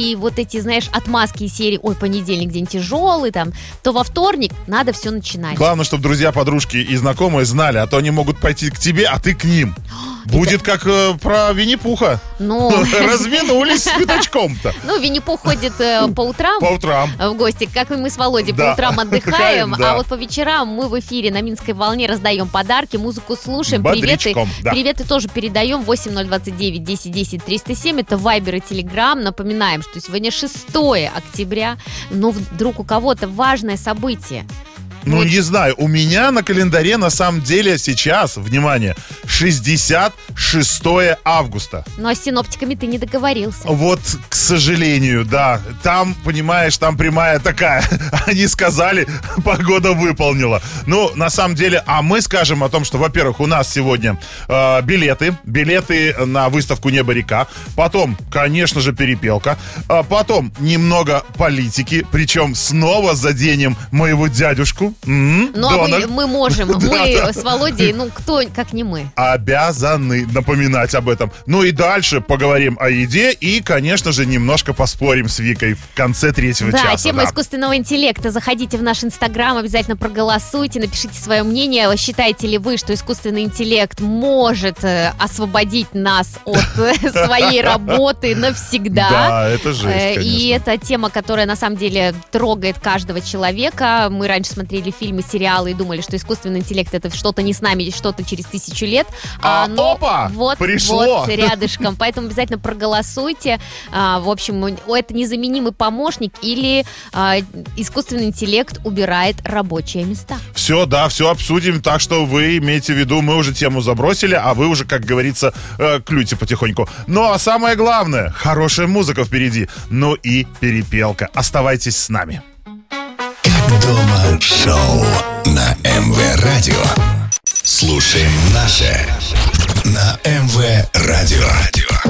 и вот эти, знаешь, отмазки из серии «Ой, понедельник день тяжелый», там, то во вторник надо все начинать. Главное, чтобы друзья, подружки и знакомые знали, а то они могут пойти к тебе, а ты к ним. Будет как про Винни-Пуха. Ну, разминулись с пятачком-то. Ну, Винни-Пух ходит по утрам в гости, как и мы с Володей по утрам отдыхаем, а вот по вечерам мы в эфире на Минской волне раздаем подарки, музыку слушаем, приветы тоже передаем. 8029 1010 307, это Вайбер и Телеграм. Напоминаем, что сегодня 6 октября, но вдруг у кого-то важное событие. Ну, не знаю, у меня на календаре на самом деле сейчас, внимание, 66 августа. Ну, а с синоптиками ты не договорился. Вот, к сожалению, да. Там, понимаешь, там прямая такая. Они сказали, погода выполнила. Ну, на самом деле, а мы скажем о том, что, во-первых, у нас сегодня билеты на выставку «Небо-река». Потом, конечно же, перепелка. Потом немного политики, причем снова заденем моего дядюшку. Ну, а мы можем. Мы с Володей, ну, кто, как не мы. Обязаны напоминать об этом. Ну и дальше поговорим о еде и, конечно же, немножко поспорим с Викой в конце третьего часа. Да, тема искусственного интеллекта. Заходите в наш Инстаграм, обязательно проголосуйте, напишите свое мнение. Считаете ли вы, что искусственный интеллект может освободить нас от своей работы навсегда? Да, это жесть, конечно. И это тема, которая на самом деле трогает каждого человека. Мы раньше смотрели фильмы, сериалы и думали, что искусственный интеллект — это что-то не с нами, что-то через 1000 лет. Опа! Вот, пришло! Вот рядышком. Поэтому обязательно проголосуйте. В общем, это незаменимый помощник или искусственный интеллект убирает рабочие места. Все, да, все обсудим. Так что вы имейте в виду, мы уже тему забросили, а вы уже, как говорится, клюйте потихоньку. Ну, а самое главное, хорошая музыка впереди. Ну и перепелка. Оставайтесь с нами. Дома шоу на МВ Радио. Слушаем наше на МВ Радио.